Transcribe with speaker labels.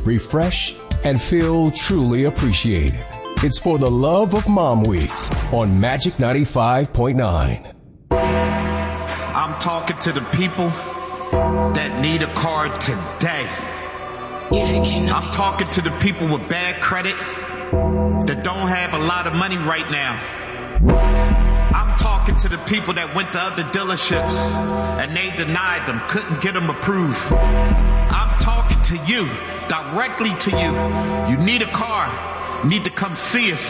Speaker 1: refresh, and feel truly appreciated. It's for the love of Mom Week on Magic 95.9.
Speaker 2: I'm talking to the people that need a car today. I'm talking to the people with bad credit that don't have a lot of money right now. I'm talking to the people that went to other dealerships and they denied them, couldn't get them approved. I'm talking to you, directly to you. You need a car, you need to come see us.